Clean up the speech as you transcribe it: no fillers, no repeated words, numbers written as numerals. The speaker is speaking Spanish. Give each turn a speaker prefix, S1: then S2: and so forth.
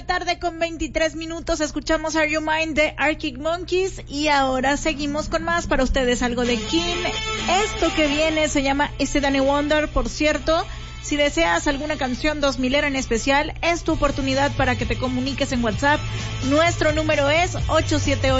S1: tarde con 23 minutos. Escuchamos Are You Mine de Arctic Monkeys y ahora seguimos con más para ustedes. Algo de King. Esto que viene se llama Danny Wonder. Por cierto, si deseas alguna canción 2000era en especial, es tu oportunidad para que te comuniques en WhatsApp. Nuestro número es 878